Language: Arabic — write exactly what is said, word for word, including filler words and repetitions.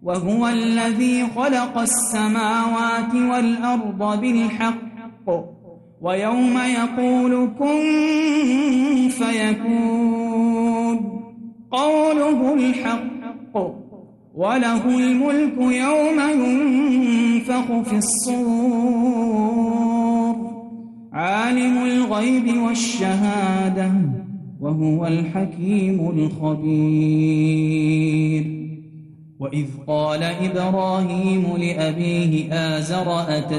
وهو الذي خلق السماوات والأرض بالحق ويوم يقول كن فيكون قوله الحق وله الملك يوم ينفخ في الصور عالم الغيب والشهادة وهو الحكيم الخبير. وإذ قال إبراهيم لأبيه آزر أتتخذ